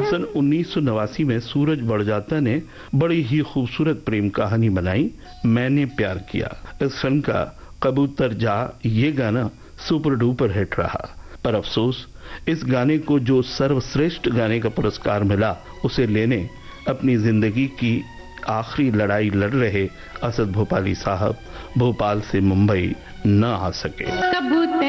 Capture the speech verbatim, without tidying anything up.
सन उन्नीस सौ नवासी में सूरज बड़जात्या ने बड़ी ही खूबसूरत प्रेम कहानी बनाई, मैंने प्यार किया। इस फिल्म का कबूतर जा ये गाना सुपर डुपर हिट रहा, पर अफसोस इस गाने को जो सर्वश्रेष्ठ गाने का पुरस्कार मिला उसे लेने अपनी जिंदगी की आखिरी लड़ाई लड़ रहे असद भोपाली साहब भोपाल से मुंबई न आ सके।